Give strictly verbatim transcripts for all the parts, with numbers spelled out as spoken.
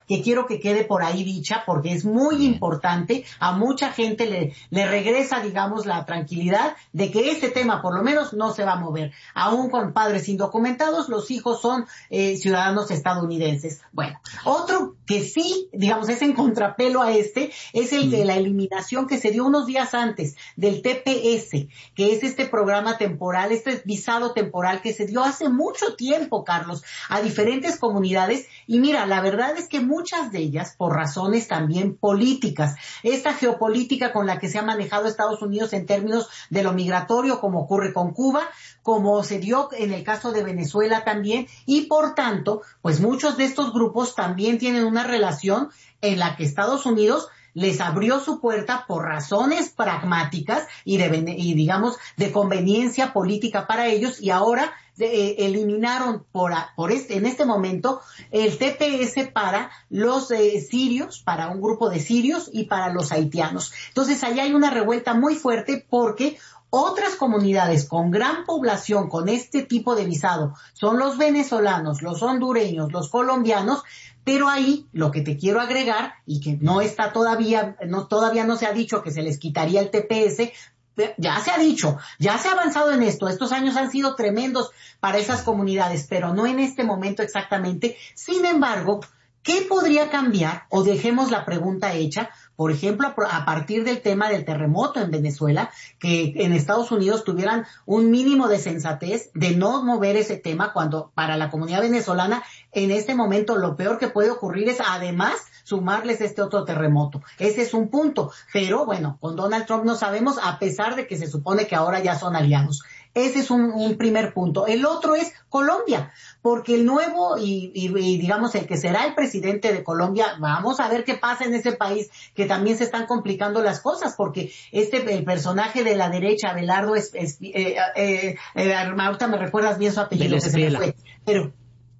que quiero que quede por ahí dicha, porque es muy importante, a mucha gente le, le regresa, digamos, la tranquilidad de que este tema, por lo menos, no se va a mover. Aún con padres indocumentados, los hijos son eh, ciudadanos estadounidenses. Bueno, otro que sí, digamos, es en contrapelo a este, es el de la eliminación que se dio unos días antes del T P S, que es este programa temporal, este visado temporal que se dio hace mucho tiempo, Carlos, a diferentes comunidades. Y mira, la verdad es que muchas de ellas, por razones también políticas, esta geopolítica con la que se ha manejado Estados Unidos en términos de lo migratorio, como ocurre con Cuba, como se dio en el caso de Venezuela también, y por tanto, pues muchos de estos grupos también tienen una relación en la que Estados Unidos les abrió su puerta por razones pragmáticas y, de, y digamos, de conveniencia política para ellos, y ahora eh, eliminaron por, por este, en este momento el T P S para los eh, sirios, para un grupo de sirios y para los haitianos. Entonces, allá hay una revuelta muy fuerte porque otras comunidades con gran población con este tipo de visado son los venezolanos, los hondureños, los colombianos, pero ahí lo que te quiero agregar, y que no está todavía, no, todavía no se ha dicho que se les quitaría el T P S, ya se ha dicho, ya se ha avanzado en esto, estos años han sido tremendos para esas comunidades, pero no en este momento exactamente. Sin embargo, ¿qué podría cambiar? O dejemos la pregunta hecha, por ejemplo, a partir del tema del terremoto en Venezuela, que en Estados Unidos tuvieran un mínimo de sensatez de no mover ese tema, cuando para la comunidad venezolana en este momento lo peor que puede ocurrir es además sumarles este otro terremoto. Ese es un punto. Pero bueno, con Donald Trump no sabemos, a pesar de que se supone que ahora ya son aliados. Ese es un, un primer punto. El otro es Colombia, porque el nuevo y, y, y digamos el que será el presidente de Colombia, vamos a ver qué pasa en ese país, que también se están complicando las cosas, porque este el personaje de la derecha, Abelardo, es, es eh, eh, eh, ahorita me recuerdas bien su apellido, que se me fue, pero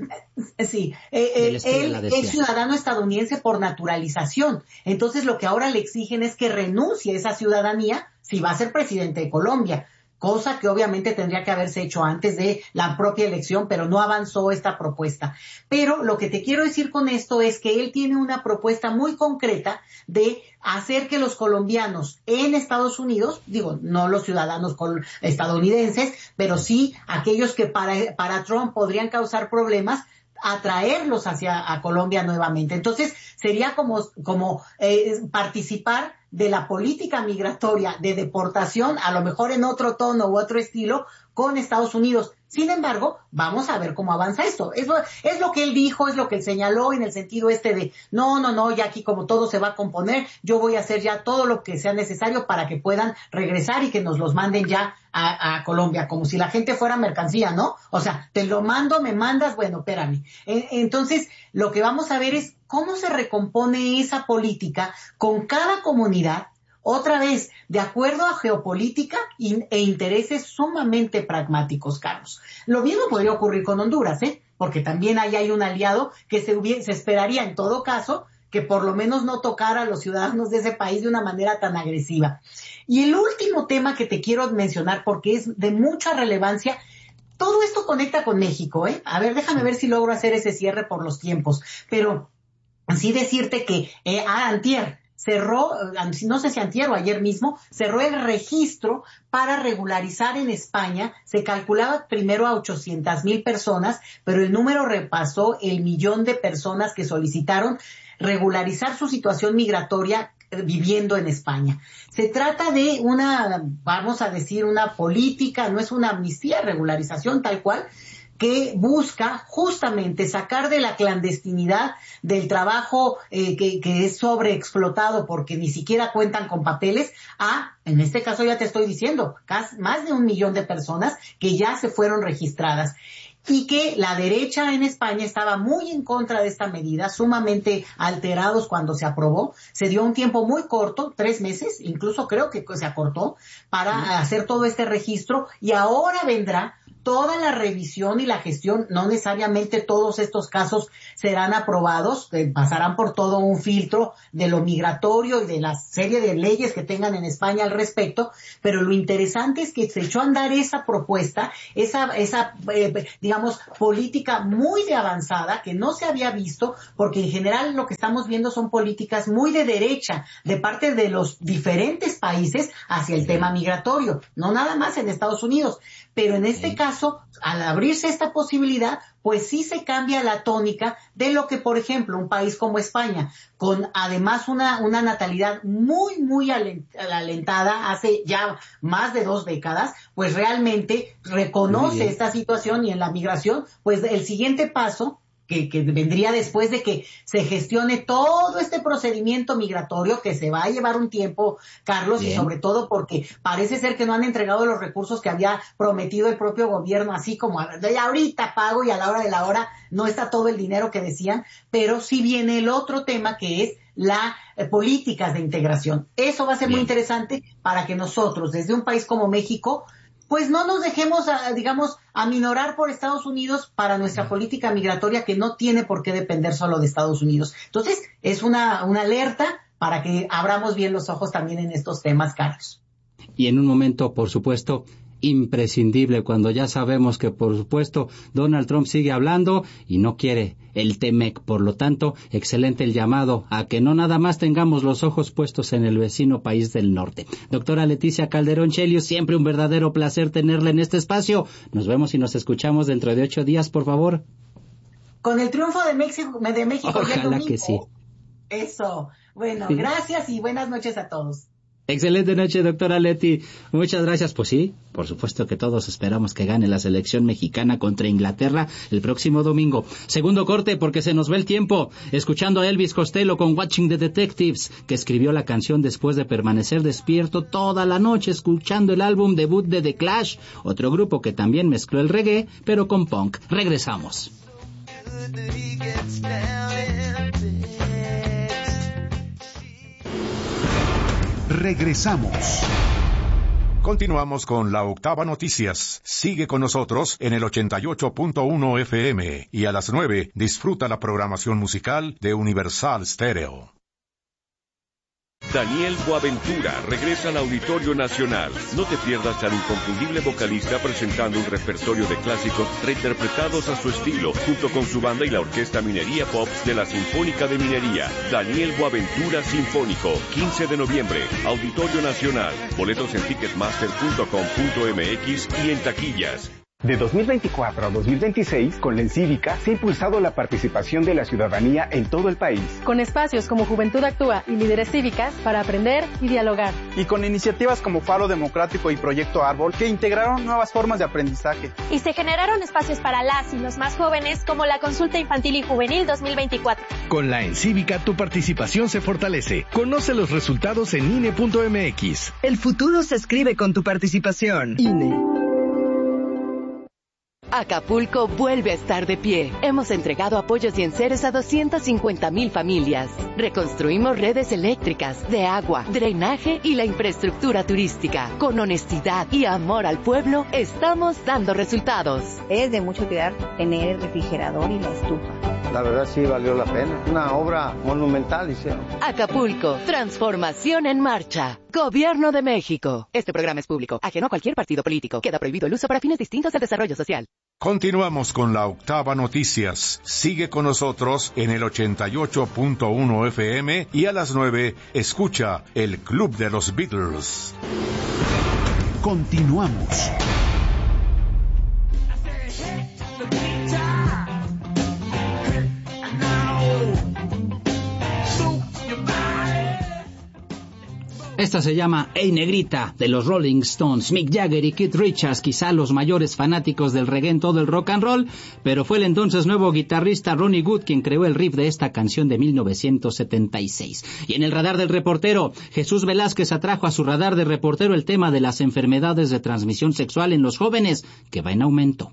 sí, eh, eh, él es ciudadano estadounidense por naturalización. Entonces lo que ahora le exigen es que renuncie a esa ciudadanía si va a ser presidente de Colombia, cosa que obviamente tendría que haberse hecho antes de la propia elección, pero no avanzó esta propuesta. Pero lo que te quiero decir con esto es que él tiene una propuesta muy concreta de hacer que los colombianos en Estados Unidos, digo, no los ciudadanos estadounidenses, pero sí aquellos que para, para Trump podrían causar problemas, atraerlos hacia a Colombia nuevamente. Entonces, sería como, como eh, participar de la política migratoria de deportación, a lo mejor en otro tono u otro estilo, con Estados Unidos. Sin embargo, vamos a ver cómo avanza esto. Es lo, es lo que él dijo, es lo que él señaló en el sentido este de, no, no, no, ya aquí como todo se va a componer, yo voy a hacer ya todo lo que sea necesario para que puedan regresar y que nos los manden ya a, a Colombia, como si la gente fuera mercancía, ¿no? O sea, te lo mando, me mandas, bueno, espérame. Entonces, lo que vamos a ver es cómo se recompone esa política con cada comunidad, otra vez, de acuerdo a geopolítica e intereses sumamente pragmáticos, Carlos. Lo mismo podría ocurrir con Honduras, ¿eh? Porque también ahí hay un aliado que se, hubiera, se esperaría en todo caso que por lo menos no tocara a los ciudadanos de ese país de una manera tan agresiva. Y el último tema que te quiero mencionar, porque es de mucha relevancia, todo esto conecta con México, ¿eh? A ver, déjame ver si logro hacer ese cierre por los tiempos, pero así decirte que eh, a antier cerró, no sé si antier o ayer mismo, cerró el registro para regularizar en España. Se calculaba primero a ochocientas mil personas, pero el número repasó el millón de personas que solicitaron regularizar su situación migratoria viviendo en España. Se trata de una, vamos a decir, una política, no es una amnistía, regularización tal cual, que busca justamente sacar de la clandestinidad, del trabajo eh, que, que es sobreexplotado porque ni siquiera cuentan con papeles, a, en este caso ya te estoy diciendo, casi más de un millón de personas que ya se fueron registradas. Y que la derecha en España estaba muy en contra de esta medida, sumamente alterados cuando se aprobó. Se dio un tiempo muy corto, tres meses, incluso creo que se acortó, para hacer todo este registro, y ahora vendrá toda la revisión y la gestión, no necesariamente todos estos casos serán aprobados, eh, pasarán por todo un filtro de lo migratorio y de la serie de leyes que tengan en España al respecto, pero lo interesante es que se echó a andar esa propuesta, esa, esa eh, digamos, política muy de avanzada que no se había visto, porque en general lo que estamos viendo son políticas muy de derecha, de parte de los diferentes países hacia el tema migratorio, no nada más en Estados Unidos, pero en este caso, al abrirse esta posibilidad, pues sí se cambia la tónica de lo que, por ejemplo, un país como España, con además una, una natalidad muy, muy alentada hace ya más de dos décadas, pues realmente reconoce esta situación y en la migración, pues el siguiente paso Que, que vendría después de que se gestione todo este procedimiento migratorio que se va a llevar un tiempo, Carlos, Bien. Y sobre todo porque parece ser que no han entregado los recursos que había prometido el propio gobierno, así como de ahorita pago y a la hora de la hora no está todo el dinero que decían, pero sí viene el otro tema que es la eh, políticas de integración. Eso va a ser Bien. Muy interesante para que nosotros, desde un país como México, pues no nos dejemos, digamos, aminorar por Estados Unidos para nuestra política migratoria que no tiene por qué depender solo de Estados Unidos. Entonces, es una, una alerta para que abramos bien los ojos también en estos temas, Carlos. Y en un momento, por supuesto, imprescindible, cuando ya sabemos que, por supuesto, Donald Trump sigue hablando y no quiere el T M E C. Por lo tanto, excelente el llamado a que no nada más tengamos los ojos puestos en el vecino país del norte. Doctora Leticia Calderón Chelius, siempre un verdadero placer tenerla en este espacio. Nos vemos y nos escuchamos dentro de ocho días, por favor. Con el triunfo de México, de México Ojalá que sí. Eso. Bueno, sí. Gracias y buenas noches a todos. Excelente noche, doctora Leti. Muchas gracias. Pues sí, por supuesto que todos esperamos que gane la selección mexicana contra Inglaterra el próximo domingo. Segundo corte porque se nos va el tiempo. Escuchando a Elvis Costello con Watching the Detectives, que escribió la canción después de permanecer despierto toda la noche escuchando el álbum debut de The Clash, otro grupo que también mezcló el reggae, pero con punk. Regresamos. Regresamos. Continuamos con la Octava Noticias. Sigue con nosotros en el ochenta y ocho punto uno F M y a las nueve disfruta la programación musical de Universal Stereo. Daniel Boaventura regresa al Auditorio Nacional. No te pierdas al inconfundible vocalista presentando un repertorio de clásicos reinterpretados a su estilo, junto con su banda y la Orquesta Minería Pop de la Sinfónica de Minería. Daniel Boaventura Sinfónico, quince de noviembre, Auditorio Nacional. Boletos en ticketmaster punto com punto m x y en taquillas. De dos mil veinticuatro a dos mil veintiséis, con la Encívica se ha impulsado la participación de la ciudadanía en todo el país. Con espacios como Juventud Actúa y Líderes Cívicas para aprender y dialogar. Y con iniciativas como Faro Democrático y Proyecto Árbol que integraron nuevas formas de aprendizaje. Y se generaron espacios para las y los más jóvenes como la Consulta Infantil y Juvenil dos mil veinticuatro. Con la Encívica tu participación se fortalece. Conoce los resultados en I N E punto m x. El futuro se escribe con tu participación. I N E. Acapulco vuelve a estar de pie. Hemos entregado apoyos y enseres a doscientas cincuenta mil familias. Reconstruimos redes eléctricas, de agua, drenaje y la infraestructura turística. Con honestidad y amor al pueblo, estamos dando resultados. Es de mucho cuidar tener el refrigerador y la estufa. La verdad sí valió la pena. Una obra monumental hicieron. Acapulco, transformación en marcha. Gobierno de México. Este programa es público, ajeno a cualquier partido político. Queda prohibido el uso para fines distintos del desarrollo social. Continuamos con la Octava Noticias. Sigue con nosotros en el ochenta y ocho punto uno F M y a las nueve escucha el Club de los Beatles. Continuamos. Esta se llama Hey Negrita, de los Rolling Stones. Mick Jagger y Keith Richards, quizá los mayores fanáticos del reggae en todo el rock and roll, pero fue el entonces nuevo guitarrista Ronnie Wood quien creó el riff de esta canción de mil novecientos setenta y seis. Y en el radar del reportero, Jesús Velázquez atrajo a su radar de reportero el tema de las enfermedades de transmisión sexual en los jóvenes, que va en aumento.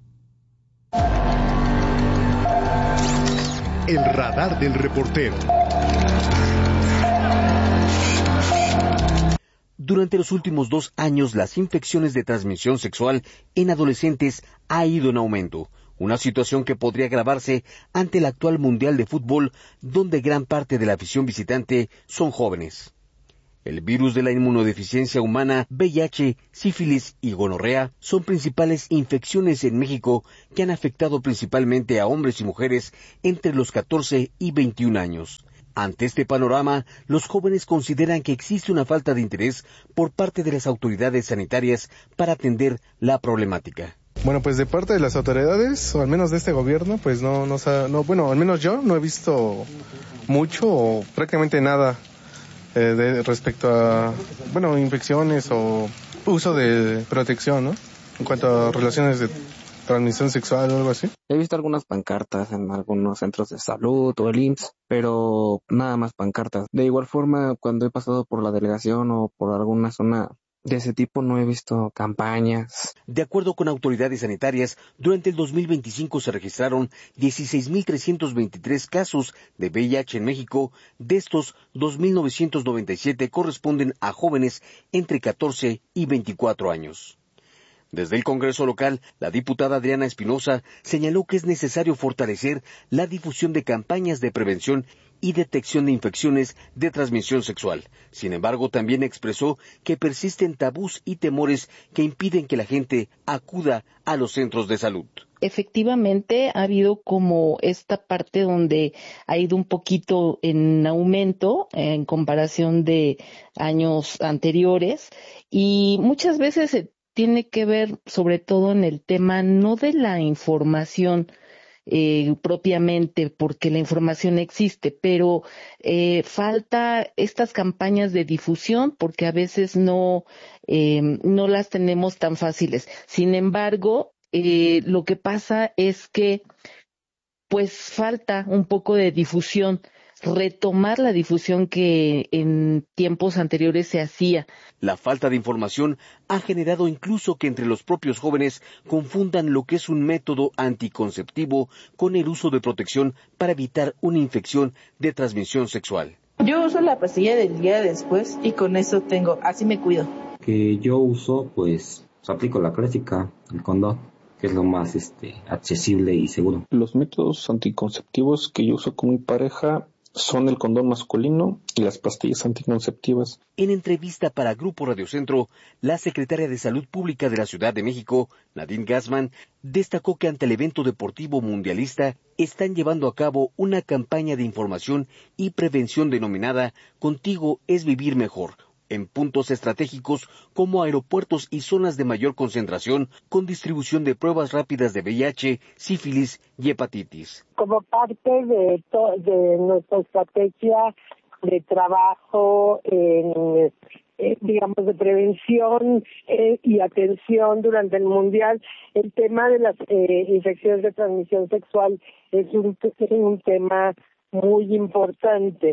El radar del reportero. Durante los últimos dos años, las infecciones de transmisión sexual en adolescentes ha ido en aumento, una situación que podría agravarse ante el actual Mundial de Fútbol, donde gran parte de la afición visitante son jóvenes. El virus de la inmunodeficiencia humana, V I H, sífilis y gonorrea son principales infecciones en México que han afectado principalmente a hombres y mujeres entre los catorce y veintiún años. Ante este panorama, los jóvenes consideran que existe una falta de interés por parte de las autoridades sanitarias para atender la problemática. Bueno, pues de parte de las autoridades, o al menos de este gobierno, pues no, no, no bueno, al menos yo no he visto mucho o prácticamente nada eh, de, respecto a, bueno, infecciones o uso de protección, ¿no? En cuanto a relaciones de transmisión sexual o algo así. He visto algunas pancartas en algunos centros de salud o el I M S S, pero nada más pancartas. De igual forma, cuando he pasado por la delegación o por alguna zona de ese tipo, no he visto campañas. De acuerdo con autoridades sanitarias, durante el dos mil veinticinco se registraron dieciséis mil trescientos veintitrés casos de V I H en México. De estos, dos mil novecientos noventa y siete corresponden a jóvenes entre catorce y veinticuatro años. Desde el Congreso local, la diputada Adriana Espinosa señaló que es necesario fortalecer la difusión de campañas de prevención y detección de infecciones de transmisión sexual. Sin embargo, también expresó que persisten tabús y temores que impiden que la gente acuda a los centros de salud. Efectivamente, ha habido como esta parte donde ha ido un poquito en aumento en comparación de años anteriores, y muchas veces se tiene que ver sobre todo en el tema no de la información eh, propiamente, porque la información existe, pero eh, falta estas campañas de difusión porque a veces no, eh, no las tenemos tan fáciles. Sin embargo, eh, lo que pasa es que pues falta un poco de difusión, retomar la difusión que en tiempos anteriores se hacía. La falta de información ha generado incluso que entre los propios jóvenes confundan lo que es un método anticonceptivo con el uso de protección para evitar una infección de transmisión sexual. Yo uso la pastilla del día después y con eso tengo, así me cuido. Que yo uso, pues, aplico la clásica, el condón, que es lo más este accesible y seguro. Los métodos anticonceptivos que yo uso con mi pareja son el condón masculino y las pastillas anticonceptivas. En entrevista para Grupo Radio Centro, la secretaria de Salud Pública de la Ciudad de México, Nadine Gassman, destacó que ante el evento deportivo mundialista están llevando a cabo una campaña de información y prevención denominada Contigo es Vivir Mejor, en puntos estratégicos como aeropuertos y zonas de mayor concentración, con distribución de pruebas rápidas de V I H, sífilis y hepatitis. Como parte de, to- de nuestra estrategia de trabajo en, eh, digamos, de prevención eh, y atención durante el Mundial, el tema de las eh, infecciones de transmisión sexual es un, es un tema muy importante.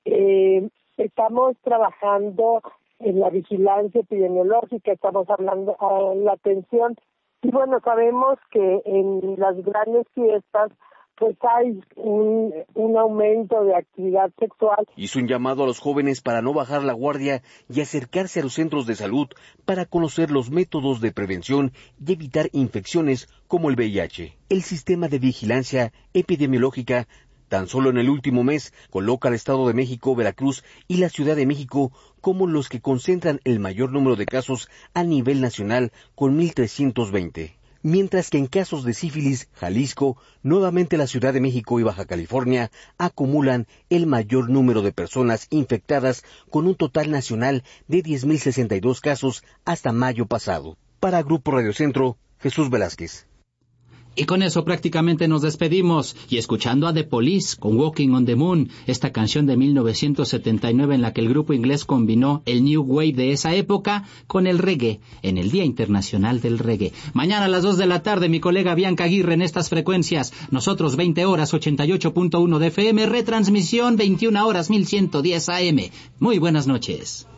Eh, Estamos trabajando en la vigilancia epidemiológica, estamos hablando de la atención y bueno, sabemos que en las grandes fiestas pues hay un, un aumento de actividad sexual. Hizo un llamado a los jóvenes para no bajar la guardia y acercarse a los centros de salud para conocer los métodos de prevención y evitar infecciones como el V I H. El sistema de vigilancia epidemiológica tan solo en el último mes coloca al Estado de México, Veracruz y la Ciudad de México como los que concentran el mayor número de casos a nivel nacional con mil trescientos veinte. Mientras que en casos de sífilis, Jalisco, nuevamente la Ciudad de México y Baja California acumulan el mayor número de personas infectadas con un total nacional de diez mil sesenta y dos casos hasta mayo pasado. Para Grupo Radio Centro, Jesús Velázquez. Y con eso prácticamente nos despedimos, y escuchando a The Police con Walking on the Moon, esta canción de mil novecientos setenta y nueve en la que el grupo inglés combinó el New Wave de esa época con el reggae, en el Día Internacional del Reggae. Mañana a las dos de la tarde, mi colega Bianca Aguirre en estas frecuencias, nosotros veinte horas ochenta y ocho punto uno de F M, retransmisión veintiuna horas mil ciento diez A M. Muy buenas noches.